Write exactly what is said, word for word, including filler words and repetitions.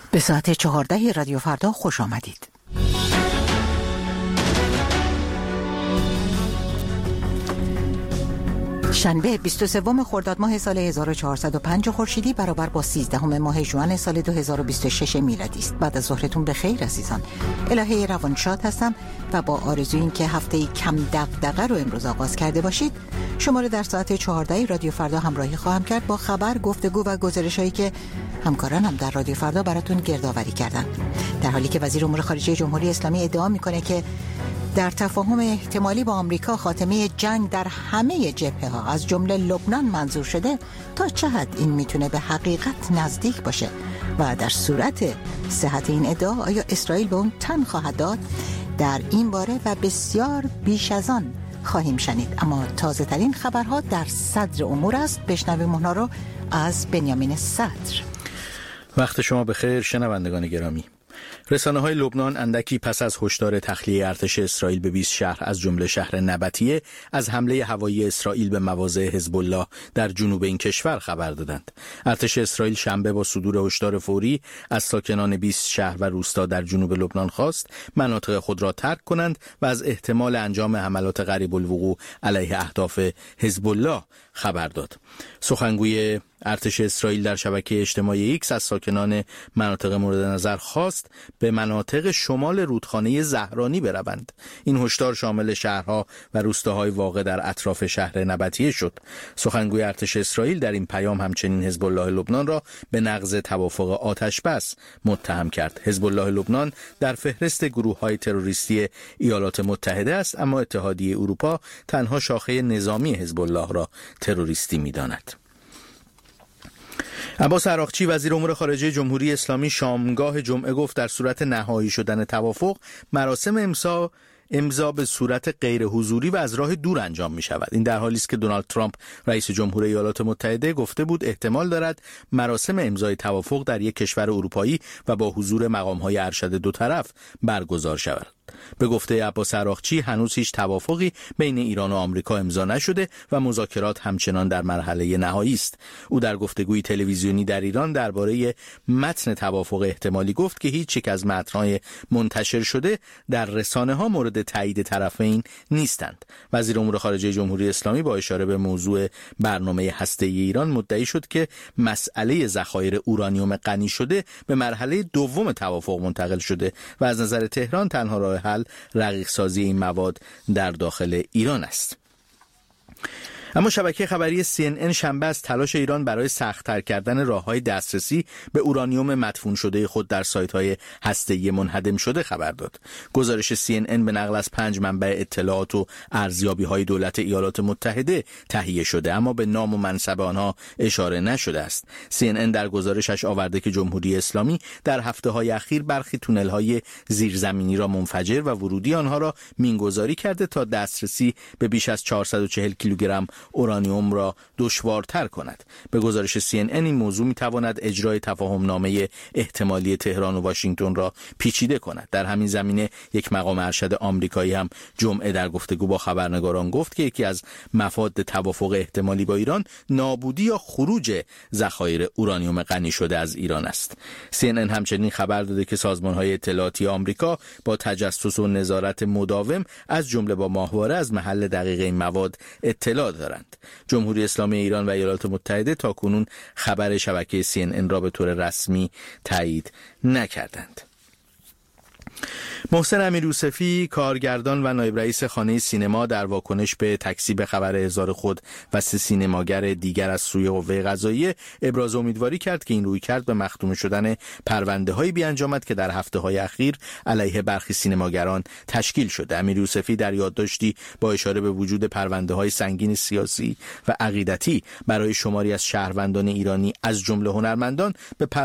به ساعت چهارده رادیو فردا خوش آمدید. شنبه بیست و سوم خرداد ماه سال هزار و چهارصد و پنج خورشیدی برابر با سیزدهم ماه ژوئن سال دو هزار و بیست و شش میلادی است. بعد از ظهرتون بخیر عزیزان. الهه روانشاد هستم و با آرزوی این که هفته‌ای کم دغدغه رو امروز آغاز کرده باشید شما رو در ساعت چهارده رادیو فردا همراهی خواهم کرد با خبر، گفتگو و گزارش‌هایی که همکارانم در رادیو فردا براتون گردآوری کردن. در حالی که وزیر امور خارجه جمهوری اسلامی ادعا میکنه که در تفاهم احتمالی با آمریکا خاتمه جنگ در همه جبهه‌ها از جمله لبنان منظور شده، تا چه حد این میتونه به حقیقت نزدیک باشه و در صورت صحت این ادعا آیا اسرائیل به اون تن خواهد داد؟ در این باره و بسیار بیش از آن خواهیم شنید. اما تازه ترین خبرها در صدر امور است. بشنویم اونها رو از بنیامین صدر. وقت شما بخیر شنوندگان گرامی. رسانه‌های لبنان اندکی پس از هشدار تخلیه ارتش اسرائیل به بیست شهر از جمله شهر نبطیه از حمله هوایی اسرائیل به مواضع حزب الله در جنوب این کشور خبر دادند. ارتش اسرائیل شنبه با صدور هشدار فوری از ساکنان بیست شهر و روستا در جنوب لبنان خواست مناطق خود را ترک کنند و از احتمال انجام حملات قریب الوقوع علیه اهداف حزب الله خبر داد. سخنگوی ارتش اسرائیل در شبکه اجتماعی ایکس از ساکنان مناطق مورد نظر خواست به مناطق شمال رودخانه زهرانی بروند. این هشدار شامل شهرها و روستاهای واقع در اطراف شهر نبطیه شد. سخنگوی ارتش اسرائیل در این پیام همچنین حزب الله لبنان را به نقض توافق آتش بس متهم کرد. حزب الله لبنان در فهرست گروه‌های تروریستی ایالات متحده است، اما اتحادیه اروپا تنها شاخه نظامی حزب الله را تروریستی می‌داند. عباس عراقچی وزیر امور خارجه جمهوری اسلامی شامگاه جمعه گفت در صورت نهایی شدن توافق مراسم امضا امضا به صورت غیر حضوری و از راه دور انجام می شود. این در حالی است که دونالد ترامپ رئیس جمهور ایالات متحده گفته بود احتمال دارد مراسم امضای توافق در یک کشور اروپایی و با حضور مقام‌های ارشد دو طرف برگزار شود. به گفته عباس عراقچی هنوز هیچ توافقی بین ایران و آمریکا امضا نشده و مذاکرات همچنان در مرحله نهایی است. او در گفتگوی تلویزیونی در ایران درباره متن توافق احتمالی گفت که هیچ یک از متن‌های منتشر شده در رسانه‌ها مورد تایید طرفین نیستند. وزیر امور خارجه جمهوری اسلامی با اشاره به موضوع برنامه هسته‌ای ایران مدعی شد که مسئله ذخایر اورانیوم غنی شده به مرحله دوم توافق منتقل شده و از نظر تهران تنها راه حل رقیق سازی این مواد در داخل ایران است. اما شبکه خبری سی ان ان شنبه از تلاش ایران برای سخت‌تر کردن راه‌های دسترسی به اورانیوم مدفون شده خود در سایت‌های هسته‌ای منهدم شده خبر داد. گزارش سی ان ان به نقل از پنج منبع اطلاعات و ارزیابی‌های دولت ایالات متحده تهیه شده، اما به نام و منصب آنها اشاره نشده است. سی ان ان در گزارشش آورده که جمهوری اسلامی در هفته‌های اخیر برخی تونل‌های زیرزمینی را منفجر و ورودی آنها را مینگذاری کرده تا دسترسی به بیش از چهارصد و چهل کیلوگرم اورانیوم را دشوارتر کند. به گزارش سی ان ان این موضوع میتواند اجرای تفاهم نامه احتمالی تهران و واشنگتن را پیچیده کند. در همین زمینه یک مقام ارشد آمریکایی هم جمعه در گفتگو با خبرنگاران گفت که یکی از مفاد توافق احتمالی با ایران نابودی یا خروج ذخایر اورانیوم غنی شده از ایران است. سی ان ان همچنین خبر داده که سازمان‌های اطلاعاتی آمریکا با تجسس و نظارت مداوم از جمله با ماهواره از محل دقیق این مواد اطلاع دارند. جمهوری اسلامی ایران و ایالات متحده تاکنون خبر شبکه سی ان ان را به طور رسمی تایید نکردند. محسن امیریوسفی کارگردان و نایب رئیس خانه سینما در واکنش به تکذیب خبر احضار خود و سه سینماگر دیگر از سوی قوه قضاییه ابراز امیدواری کرد که این رویکرد به مختوم شدن پرونده‌هایی بیانجامد که در هفته‌های اخیر علیه برخی سینماگران تشکیل شده. امیریوسفی در یادداشتی با اشاره به وجود پرونده‌های سنگین سیاسی و عقیدتی برای شماری از شهروندان ایرانی از جمله هنرمندان به